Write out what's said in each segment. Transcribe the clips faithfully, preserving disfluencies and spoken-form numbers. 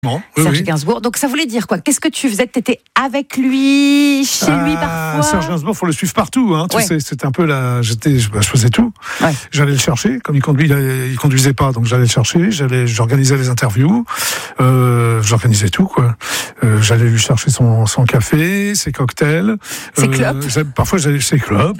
Bon, oui, Serge oui. Gainsbourg. Donc ça voulait dire quoi? Qu'est-ce que tu faisais? Tu étais avec lui, chez Ah, lui parfois? Serge Gainsbourg, faut le suivre partout. Hein, tu Ouais. sais, c'était un peu la. J'étais, je, bah, je faisais tout. Ouais. J'allais le chercher, comme il conduit, il, il conduisait pas, donc j'allais le chercher. J'allais, j'organisais les interviews. Euh, j'organisais tout, quoi. Euh, j'allais lui chercher son, son café, ses cocktails. Ses euh, clopes. j'ai- Parfois, j'allais ses clopes.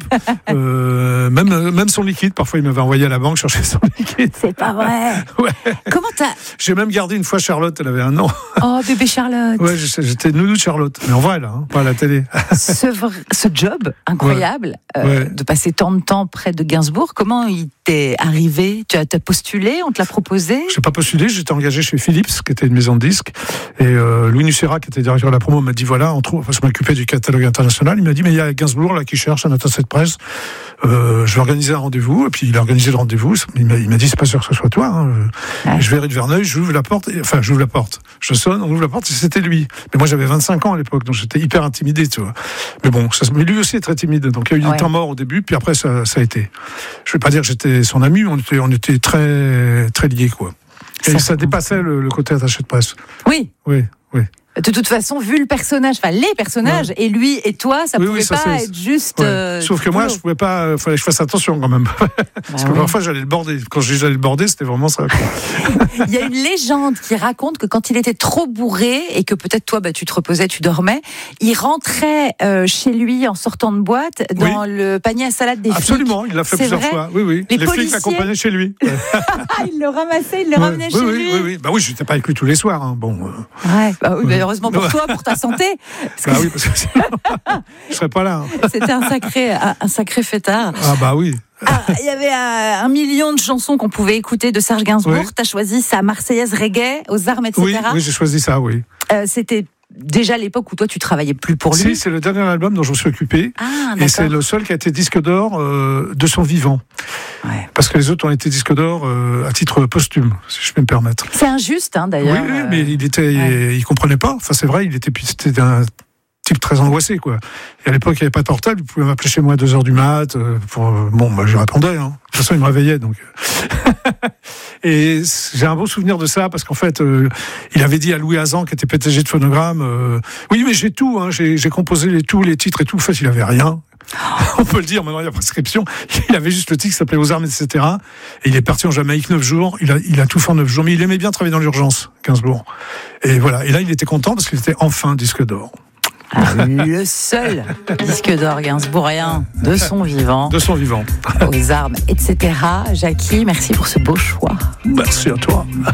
euh, même, même son liquide. Parfois, il m'avait envoyé à la banque chercher son liquide. C'est pas vrai. Ouais. Comment t'as... J'ai même gardé une fois Charlotte. Elle avait un an. Oh, bébé Charlotte. Ouais, j'étais j'étais nounou de Charlotte, mais en vrai là, hein, pas à la télé. Ce, vr- ce job incroyable euh, Ouais. de passer tant de temps près de Gainsbourg, comment il t'est arrivé? Tu as t'as postulé? On te l'a proposé? J'ai pas postulé, j'étais engagé chez Philips, qui était une maison de disques, et euh, Louis Nucera, qui était directeur de la promo, m'a dit voilà, on trouve, enfin, je m'occupais du catalogue international, il m'a dit mais il y a Gainsbourg là qui cherche un attaché de presse, euh, je vais organiser un rendez-vous, et puis il a organisé le rendez-vous, il m'a, il m'a dit c'est pas sûr que ce soit toi, hein. Ouais. Je vais à rue de Verneuil, j'ouvre la porte, et, enfin j'ouvre la porte, je sonne, on ouvre la porte, et c'était lui. Mais moi j'avais vingt-cinq ans à l'époque, donc j'étais hyper intimidé, tu vois. Mais bon, ça, mais lui aussi est très timide, donc il y a eu Ouais. du temps mort au début, puis après ça, ça a été. Je vais pas dire que j'étais son ami, on était, on était très, très liés, quoi. Et Ça ça, fait dépassait le, le côté attaché de presse. Oui. Oui, oui. De toute façon, vu le personnage, enfin les personnages, et lui et toi, ça Oui, pouvait oui, ça, pas c'est- être juste. Ouais. euh, Sauf que moi, je pouvais pas. Il fallait que je fasse attention quand même. Parce que oui. parfois, j'allais le border. Quand je dis j'allais le border, c'était vraiment ça, quoi. Il y a une légende qui raconte que quand il était trop bourré et que peut-être toi, bah, tu te reposais, tu dormais, il rentrait euh, chez lui en sortant de boîte dans le panier à salade des flics. Absolument, il l'a fait C'est plusieurs vrai. fois. Oui, oui. Les Les, flics policiers- l'accompagnaient chez lui. Ah, il le ramassait, il le Ouais. ramenait oui, chez oui, lui. oui, oui. Bah oui, j'étais pas avec lui tous les soirs. Hein. Bon. euh, Ouais, bah oui, Ouais. bah heureusement pour Ouais. toi, pour ta santé. Parce que Bah oui, parce que sinon, je serais pas là. Hein. c'était un sacré, un, un sacré fêtard. Ah bah oui. Ah, il y avait euh, un million de chansons qu'on pouvait écouter de Serge Gainsbourg. Ouais. Tu as choisi sa Marseillaise reggae aux armes, et cetera. Oui, oui, j'ai choisi ça, oui. Euh, c'était déjà l'époque où toi, tu travaillais plus pour lui. Si, c'est le dernier album dont je me suis occupé. Ah, Et c'est d'accord. le seul qui a été disque d'or euh, de son vivant. Ouais. Parce que les autres ont été disques d'or euh, à titre posthume, si je peux me permettre. C'est injuste, hein, Oui, d'ailleurs. oui, Euh, mais il était, ouais. il comprenait pas. Enfin, c'est vrai, il était, c'était un type très angoissé, quoi. Et à l'époque, il n'y avait pas de portable. Il pouvait m'appeler chez moi à deux heures du mat. Euh, pour, euh, bon, bah, je répondais. Hein. De toute façon, il me réveillait, donc. Et j'ai un beau souvenir de ça parce qu'en fait, euh, il avait dit à Louis Hazan, qui était P D G de Phonogramme, euh, oui, mais j'ai tout. Hein, j'ai, j'ai composé les, tous les titres et tout. En fait, il avait rien. On peut le dire, maintenant il y a prescription. Il avait juste le titre qui s'appelait Aux armes, et cetera. Et il est parti en Jamaïque neuf jours. Il a, il a tout fait en neuf jours. Mais il aimait bien travailler dans l'urgence, Gainsbourg. Et voilà. Et là, il était content parce qu'il était enfin disque d'or. Ah, le seul disque d'or gainsbourgien de son vivant, De son vivant. aux armes, et cetera. Jackie, merci pour ce beau choix. Merci à toi.